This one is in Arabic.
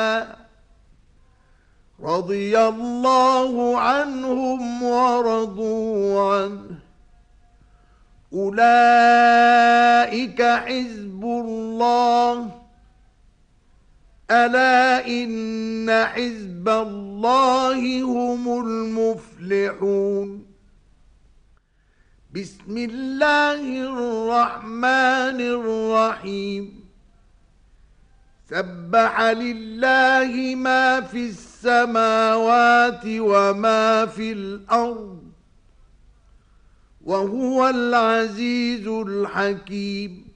رضي الله عنهم ورضوا عنه أولئك حزب الله ألا إن حزب الله هم المفلحون بسم الله الرحمن الرحيم سبح لله ما في السماوات وما في الأرض وهو العزيز الحكيم